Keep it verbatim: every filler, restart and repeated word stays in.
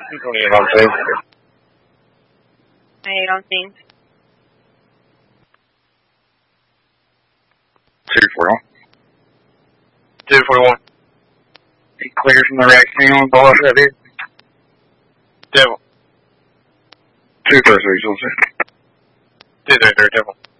two twenty-eight on two. twenty-eight on scene. two forty-one. two forty-one. He clears from the wreck scene on boss right here. Devil. two thirty-three, so two thirty-three, Devil.